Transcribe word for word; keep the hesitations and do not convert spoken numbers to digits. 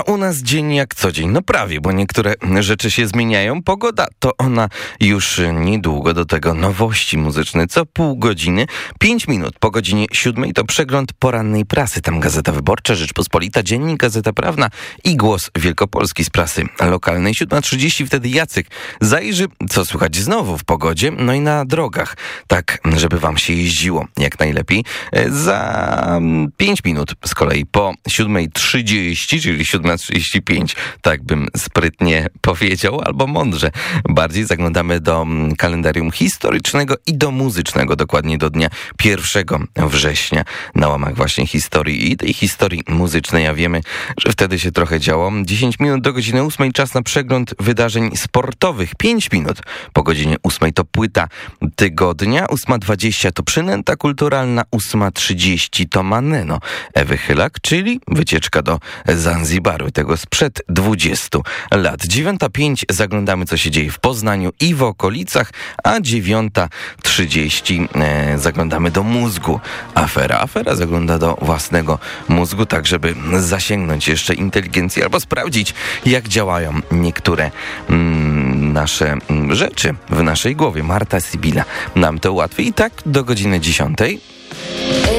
u nas dzień jak co dzień. No prawie, bo niektóre rzeczy się zmieniają. Pogoda to ona już niedługo, do tego nowości muzyczne co pół godziny. Pięć minut po godzinie siódmej to przegląd porannej prasy. Tam Gazeta Wyborcza, Rzeczpospolita, Dziennik, Gazeta Prawna i Głos Wielkopolski z prasy lokalnej. Siódma trzydzieści, wtedy Jacek zajrzy, co słychać znowu w pogodzie, no i na drogach. Tak, żeby wam się jeździło jak najlepiej. Za pięć minut z kolei po siódmej trzydzieści, czyli siódma trzydzieści pięć, tak bym sprytnie powiedział, albo mądrze. Bardziej zaglądamy do kalendarium historycznego i do muzycznego, dokładnie do dnia pierwszego września. Na łamach właśnie historii i tej historii muzycznej, a wiemy, że wtedy się trochę działo. dziesięć minut do godziny ósmej, czas na przegląd wydarzeń sportowych. pięć minut po godzinie ósmej to płyta tygodnia. ósma dwadzieścia to przynęta kulturalna. ósma trzydzieści to Maneno Ewy Chylak, czyli wycieczka do Zanzibaru, tego sprzed dwudziestu lat. dziewiąta pięć zaglądamy, co się dzieje w Poznaniu i w okolicach, a dziewiąta trzydzieści e, zaglądamy do mózgu. Afera. Afera zagląda do własnego mózgu, tak żeby zasięgnąć jeszcze inteligencji albo sprawdzić, jak działają niektóre mm, nasze mm, rzeczy w naszej głowie. Marta Sibila nam to ułatwi. I tak do godziny dziesiątej.